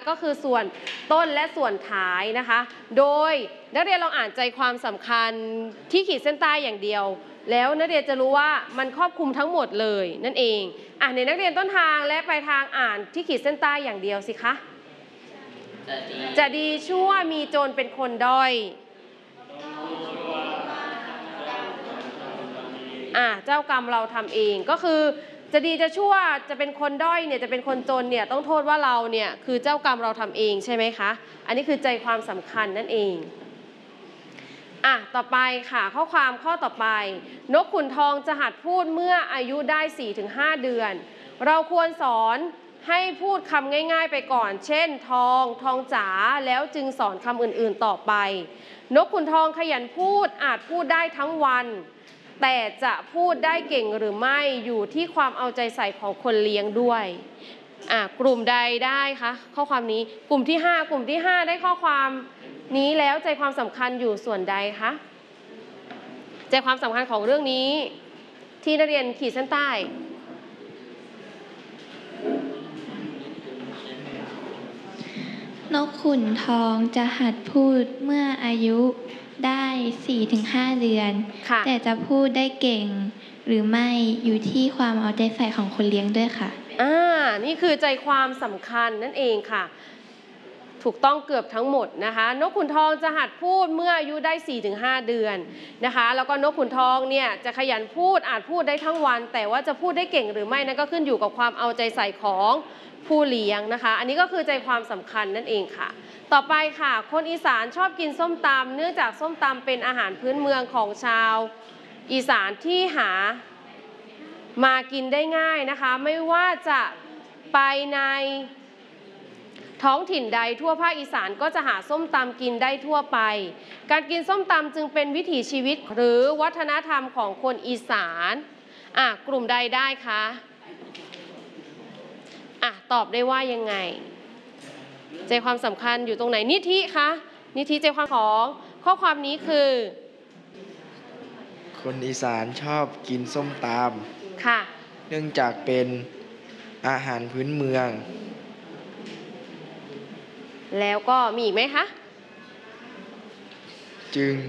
ก็คือส่วนต้นและส่วนท้ายนะคะโดยนักเรียนเราอ่านใจความสำคัญที่ขีดเส้นใต้อย่างเดียวแล้วนักเรียนจะรู้ว่ามันครอบคลุมทั้งหมดเลยนั่นเองในนักเรียนต้นทางและปลายทางอ่านที่ขีดเส้นใต้อย่างเดียวสิคะจะดีชั่วมีโจรเป็นคนด้อยเจ้ากรรมเราทำเองก็คือจะดีจะชั่วจะเป็นคนด้อยเนี่ยจะเป็นคนจนเนี่ยต้องโทษว่าเราเนี่ยคือเจ้ากรรมเราทำเองใช่ไหมคะอันนี้คือใจความสำคัญนั่นเองต่อไปค่ะข้อความข้อต่อไปนกขุนทองจะหัดพูดเมื่ออายุได้ 4-5 เดือนเราควรสอนให้พูดคำง่ายๆไปก่อนเช่นทองจ๋าแล้วจึงสอนคำอื่นๆต่อไปนกขุนทองขยันพูดอาจพูดได้ทั้งวันแต่จะพูดได้เก่งหรือไม่อยู่ที่ความเอาใจใส่ของคนเลี้ยงด้วยกลุ่มใดได้คะข้อความนี้กลุ่มที่5ได้ข้อความนี้แล้วใจความสำคัญอยู่ส่วนใดคะใจความสำคัญของเรื่องนี้ที่นักเรียนขีดเส้นใต้นกขุนทองจะหัดพูดเมื่ออายุได้ 4-5 เดือนแต่จะพูดได้เก่งหรือไม่อยู่ที่ความเอาใจใส่ของคนเลี้ยงด้วยค่ะนี่คือใจความสำคัญนั่นเองค่ะถูกต้องเกือบทั้งหมดนะคะนกขุนทองจะหัดพูดเมื่ออายุได้ 4-5 เดือนนะคะแล้วก็นกขุนทองเนี่ยจะขยันพูดอาจพูดได้ทั้งวันแต่ว่าจะพูดได้เก่งหรือไม่นั่นก็ขึ้นอยู่กับความเอาใจใส่ของผู้เลี้ยงนะคะอันนี้ก็คือใจความสำคัญนั่นเองค่ะต่อไปค่ะคนอีสานชอบกินส้มตำเนื่องจากส้มตำเป็นอาหารพื้นเมืองของชาวอีสานที่หามากินได้ง่ายนะคะไม่ว่าจะไปในท้องถิ่นใดทั่วภาคอีสานก็จะหาส้มตำกินได้ทั่วไปการกินส้มตำจึงเป็นวิถีชีวิตหรือวัฒนธรรมของคนอีสานกลุ่มใดได้คะตอบได้ว่ายังไงใจความสำคัญอยู่ตรงไหนนิธิคะนิธิใจความของข้อความนี้คือคนอีสานชอบกินส้มตำค่ะเนื่องจากเป็นอาหารพื้นเมืองแล้วก็มีอีกไหมคะจึง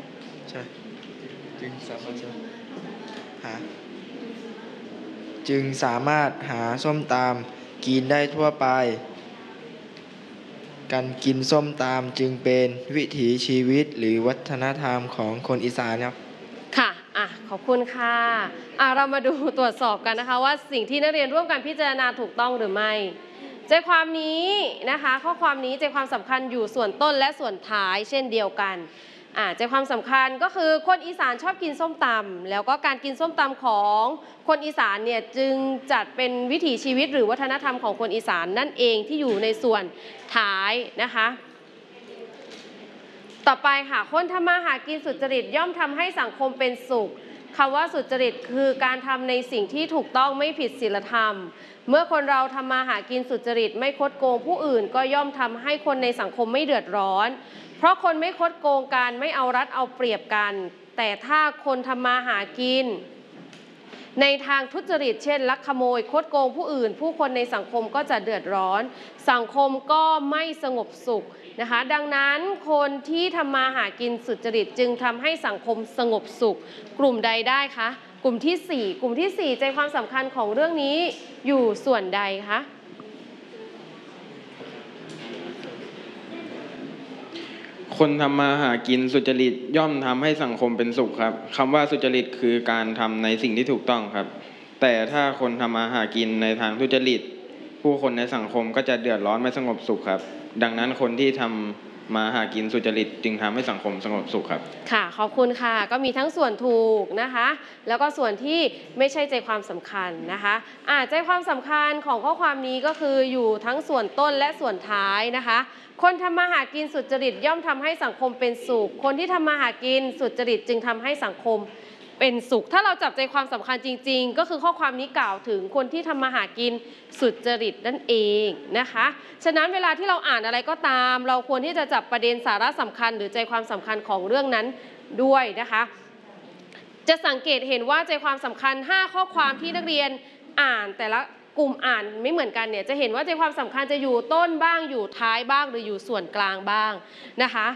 สามารถหาส้มตำกินได้ทั่วไปการกินส้มตำจึงเป็นวิถีชีวิตหรือวัฒนธรรมของคนอีสานครับค่ะขอบคุณค่ะเรามาดูตรวจสอบกันนะคะว่าสิ่งที่นักเรียนร่วมกันพิจารณาถูกต้องหรือไม่ใจความนี้นะคะข้อความนี้ใจความสำคัญอยู่ส่วนต้นและส่วนท้ายเช่นเดียวกันใจความสำคัญก็คือคนอีสานชอบกินส้มตำแล้วก็การกินส้มตำของคนอีสานเนี่ยจึงจัดเป็นวิถีชีวิตหรือวัฒนธรรมของคนอีสานนั่นเองที่อยู่ในส่วนท้ายนะคะต่อไปค่ะคนทำมาหากินสุจริตย่อมทำให้สังคมเป็นสุขคำว่าสุจริตคือการทำในสิ่งที่ถูกต้องไม่ผิดศีลธรรมเมื่อคนเราทำมาหากินสุจริตไม่คดโกงผู้อื่นก็ย่อมทำให้คนในสังคมไม่เดือดร้อนเพราะคนไม่คดโกงกันไม่เอารัดเอาเปรียบกันแต่ถ้าคนทำมาหากินในทางทุจริตเช่นลักขโมยคดโกงผู้อื่นผู้คนในสังคมก็จะเดือดร้อนสังคมก็ไม่สงบสุขนะคะดังนั้นคนที่ทำมาหากินสุจริตจึงทำให้สังคมสงบสุขกลุ่มใดได้คะกลุ่มที่4ใจความสำคัญของเรื่องนี้อยู่ส่วนใดคะคนทำมาหากินสุจริตย่อมทำให้สังคมเป็นสุขครับคำว่าสุจริตคือการทำในสิ่งที่ถูกต้องครับแต่ถ้าคนทำมาหากินในทางทุจริตผู้คนในสังคมก็จะเดือดร้อนไม่สงบสุขครับดังนั้นคนที่ทำมาหากินสุจริตจึงทำให้สังคมสงบสุขครับค่ะขอบคุณค่ะก็มีทั้งส่วนถูกนะคะแล้วก็ส่วนที่ไม่ใช่ใจความสำคัญนะคะใจความสำคัญของข้อความนี้ก็คืออยู่ทั้งส่วนต้นและส่วนท้ายนะคะคนทำมาหากินสุจริตย่อมทำให้สังคมเป็นสุขคนที่ทำมาหากินสุจริตจึงทำให้สังคมเป็นสุขถ้าเราจับใจความสำคัญจริงๆก็คือข้อความนี้กล่าวถึงคนที่ทำมาหากินสุจริตนั่นเองนะคะฉะนั้นเวลาที่เราอ่านอะไรก็ตามเราควรที่จะจับประเด็นสาระสำคัญหรือใจความสำคัญของเรื่องนั้นด้วยนะคะจะสังเกตเห็นว่าใจความสำคัญ5ข้อความที่นักเรียนอ่านแต่ละกลุ่มอ่านไม่เหมือนกันเนี่ยจะเห็นว่าใจความสำคัญจะอยู่ต้นบ้างอยู่ท้ายบ้างหรืออยู่ส่วนกลางบ้างนะคะ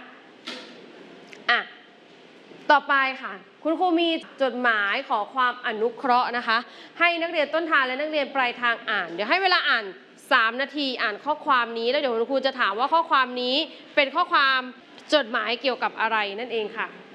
ต่อไปค่ะคุณครูมีจดหมายขอความอนุเคราะห์นะคะให้นักเรียนต้นทางและนักเรียนปลายทางอ่านเดี๋ยวให้เวลาอ่าน3 นาทีอ่านข้อความนี้แล้วเดี๋ยวคุณครูจะถามว่าข้อความนี้เป็นข้อความจดหมายเกี่ยวกับอะไรนั่นเองค่ะ